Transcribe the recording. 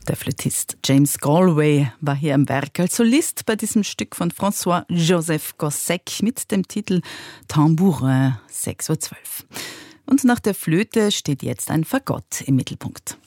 Der Flötist James Galway war hier am Werk als Solist bei diesem Stück von François-Joseph Gossec mit dem Titel Tambourin 6:12 Uhr. Und nach der Flöte steht jetzt ein Fagott im Mittelpunkt.